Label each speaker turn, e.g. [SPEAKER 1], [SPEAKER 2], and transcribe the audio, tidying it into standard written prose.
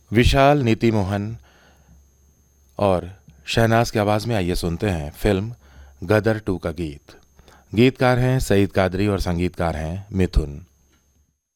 [SPEAKER 1] विशाल, नीति मोहन और शहनाज की आवाज़ में आइए सुनते हैं फिल्म गदर 2 का गीत। गीतकार हैं सईद कादरी और संगीतकार हैं मिथुन।